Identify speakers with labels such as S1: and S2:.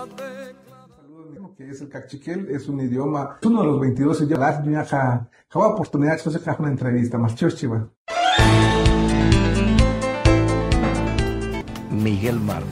S1: Que es el cachiquel, es un idioma, es uno de los 22 idiomas. Una oportunidad de hacer una entrevista más chiva.